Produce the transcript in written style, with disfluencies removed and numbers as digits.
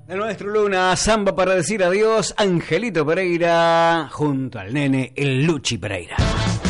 El maestro Luna, samba para decir adiós, Angelito Pereira, junto al nene, el Luchi Pereira.